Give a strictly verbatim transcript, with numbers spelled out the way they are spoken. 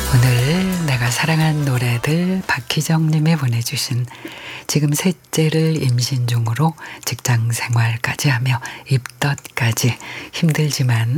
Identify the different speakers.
Speaker 1: 오늘 내가 사랑한 노래들 박희정님이 보내주신 지금 셋째를 임신 중으로 직장 생활까지 하며 입덧까지 힘들지만